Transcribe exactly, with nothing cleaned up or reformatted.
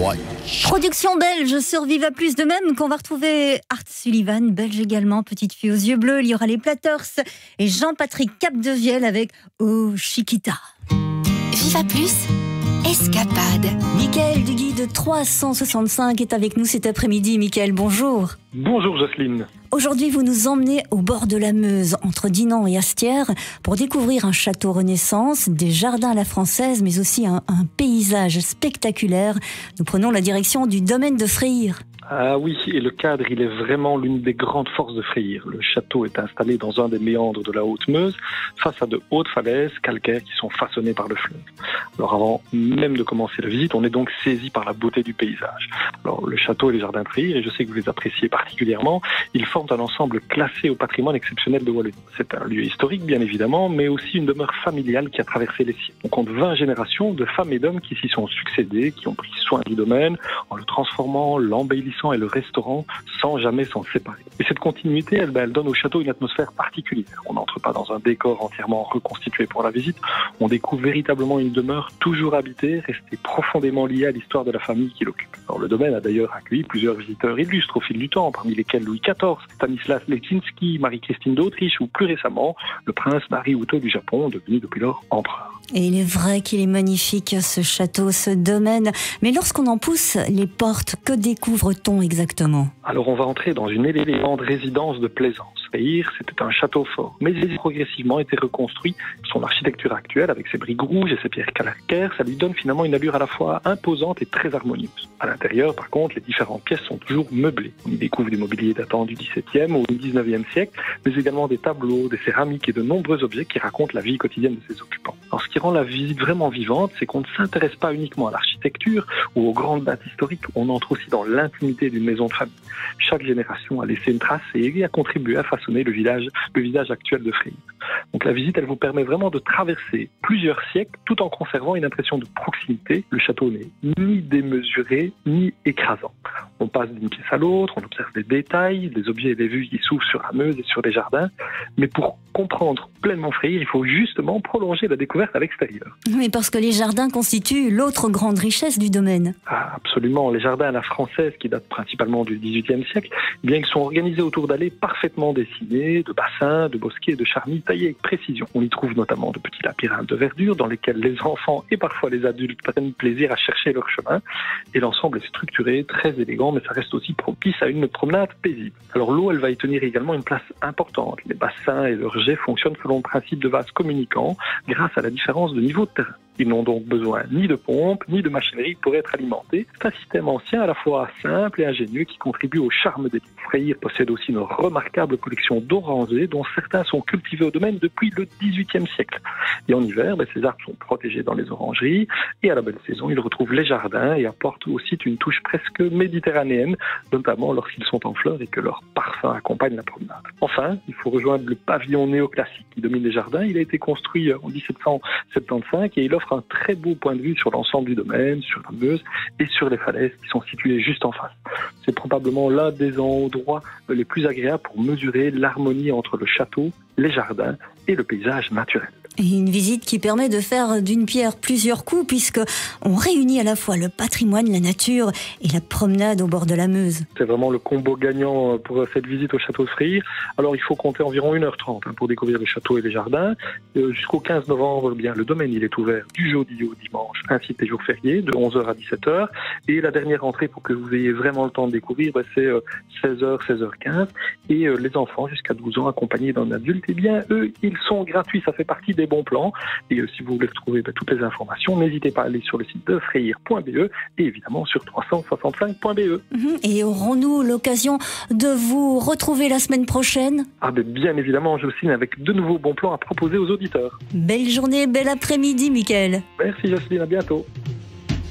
Watch. Production belge sur Viva Plus, de même qu'on va retrouver Art Sullivan, belge également, petite fille aux yeux bleus. Il y aura les Platters et Jean-Patrick Capdevielle avec Oh Chiquita. Viva Plus, escapade. Mickaël du guide trois cent soixante-cinq est avec nous cet après-midi. Mickaël, bonjour. Bonjour Jocelyne. Aujourd'hui, vous nous emmenez au bord de la Meuse, entre Dinan et Astières, pour découvrir un château Renaissance, des jardins à la française, mais aussi un, un paysage spectaculaire. Nous prenons la direction du domaine de Freyr. Ah oui, et le cadre, il est vraiment l'une des grandes forces de Freyr. Le château est installé dans un des méandres de la Haute-Meuse, face à de hautes falaises calcaires qui sont façonnées par le fleuve. Alors avant même de commencer la visite, on est donc saisi par la beauté du paysage. Alors le château et les jardins de Freyr, et je sais que vous les appréciez particulièrement, ils forment un ensemble classé au patrimoine exceptionnel de Wallonie. C'est un lieu historique, bien évidemment, mais aussi une demeure familiale qui a traversé les siècles. On compte vingt générations de femmes et d'hommes qui s'y sont succédés, qui ont pris soin du domaine en le transformant, l'embellissant et le restaurant sans jamais s'en séparer. Et cette continuité, elle, ben, elle donne au château une atmosphère particulière. On n'entre pas dans un décor entièrement reconstitué pour la visite, on découvre véritablement une demeure toujours habitée, restée profondément liée à l'histoire de la famille qui l'occupe. Alors, le domaine a d'ailleurs accueilli plusieurs visiteurs illustres au fil du temps, parmi lesquels Louis quatorze, Stanislas Leczinski, Marie-Christine d'Autriche ou plus récemment le prince Naruhito du Japon, devenu depuis lors empereur. Et il est vrai qu'il est magnifique, ce château, ce domaine. Mais lorsqu'on en pousse les portes, que découvre-t-on exactement? Alors on va entrer dans une élégante résidence de plaisance. Freyr, c'était un château fort, mais il a progressivement été reconstruit. Son architecture actuelle, avec ses briques rouges et ses pierres calcaires, ça lui donne finalement une allure à la fois imposante et très harmonieuse. À l'intérieur, par contre, les différentes pièces sont toujours meublées. On y découvre du mobilier datant du dix-septième ou du dix-neuvième siècle, mais également des tableaux, des céramiques et de nombreux objets qui racontent la vie quotidienne de ses occupants. Alors, ce qui rend la visite vraiment vivante, c'est qu'on ne s'intéresse pas uniquement à l'architecture ou aux grandes dates historiques, on entre aussi dans l'intimité d'une maison de famille. Chaque génération a laissé une trace et a contribué à façonner le village, le visage actuel de Freyr. Donc la visite, elle vous permet vraiment de traverser plusieurs siècles tout en conservant une impression de proximité. Le château n'est ni démesuré ni écrasant. On passe d'une pièce à l'autre, on observe des détails, des objets et des vues qui s'ouvrent sur la Meuse et sur les jardins. Mais pour comprendre pleinement Freyr, il faut justement prolonger la découverte à l'extérieur. Oui, parce que les jardins constituent l'autre grande richesse du domaine. Ah, absolument. Les jardins à la française, qui datent principalement du dix-huitième siècle, eh bien, ils sont organisés autour d'allées parfaitement dessinées, de bassins, de bosquets, de charmilles taillés avec précision. On y trouve notamment de petits labyrinthes de verdure dans lesquels les enfants et parfois les adultes prennent plaisir à chercher leur chemin. Et l'ensemble est structuré, très élégant, mais ça reste aussi propice à une promenade paisible. Alors l'eau, elle va y tenir également une place importante. Les bassins et leurs jets fonctionnent selon le principe de vases communicants grâce à la différence de niveau de terrain. Ils n'ont donc besoin ni de pompes, ni de machinerie pour être alimentés. C'est un système ancien à la fois simple et ingénieux qui contribue au charme des lieux. Freyr possède aussi une remarquable collection d'orangers dont certains sont cultivés au domaine depuis le dix-huitième siècle. Et en hiver, ben, ces arbres sont protégés dans les orangeries et à la belle saison, ils retrouvent les jardins et apportent aussi une touche presque méditerranéenne, notamment lorsqu'ils sont en fleurs et que leur parfum accompagne la promenade. Enfin, il faut rejoindre le pavillon néoclassique qui domine les jardins. Il a été construit en dix-sept cent soixante-quinze et il offre un très beau point de vue sur l'ensemble du domaine, sur la Meuse et sur les falaises qui sont situées juste en face. C'est probablement l'un des endroits les plus agréables pour mesurer l'harmonie entre le château, les jardins et le paysage naturel. Et une visite qui permet de faire d'une pierre plusieurs coups, puisque on réunit à la fois le patrimoine, la nature et la promenade au bord de la Meuse. C'est vraiment le combo gagnant pour cette visite au château de Freyr. Alors il faut compter environ une heure trente pour découvrir le château et les jardins. Jusqu'au quinze novembre, bien, le domaine il est ouvert du jeudi au dimanche, ainsi que les jours fériés, de onze heures à dix-sept heures. Et la dernière entrée pour que vous ayez vraiment le temps de découvrir, c'est seize heures, seize heures quinze. Et les enfants jusqu'à douze ans accompagnés d'un adulte, eh bien eux, ils sont gratuits. Ça fait partie des bons plans. Et euh, si vous voulez retrouver bah, toutes les informations, n'hésitez pas à aller sur le site de freyr point b e et évidemment sur trois cent soixante-cinq point b e. Mmh. Et aurons-nous l'occasion de vous retrouver la semaine prochaine? Ah ben bien évidemment, Jocelyne, avec de nouveaux bons plans à proposer aux auditeurs. Belle journée, bel après-midi, Mickaël. Merci Jocelyne, à bientôt.